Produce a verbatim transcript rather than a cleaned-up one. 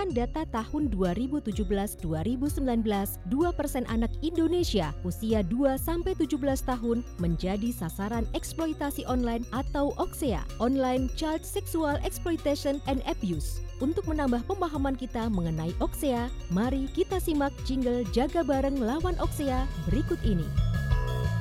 Berdasarkan data tahun dua ribu tujuh belas dua ribu sembilan belas, dua persen anak Indonesia usia dua sampai tujuh belas tahun menjadi sasaran eksploitasi online atau O X E A, Online Child Sexual Exploitation and Abuse. Untuk menambah pemahaman kita mengenai O X E A, mari kita simak jingle Jaga Bareng Lawan O X E A berikut ini.